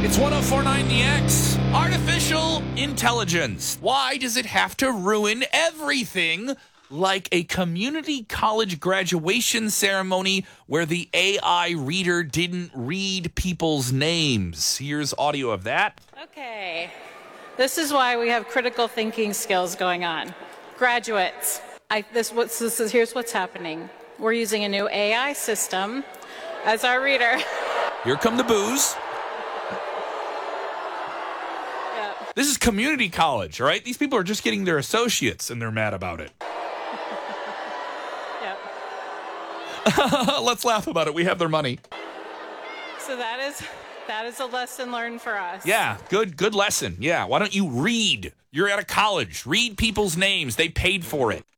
It's 1049 The X. Artificial intelligence. Why does it have to ruin everything? Like a community college graduation ceremony where the AI reader didn't read people's names. Here's audio of that. Okay. This is why we have critical thinking skills going on. Graduates, here's what's happening. We're using a new AI system as our reader. Here come the boos. This is community college, right? These people are just getting their associates, and they're mad about it. Yep. Let's laugh about it. We have their money. So that is a lesson learned for us. Yeah, good lesson. Yeah, why don't you read? You're at a college. Read people's names. They paid for it.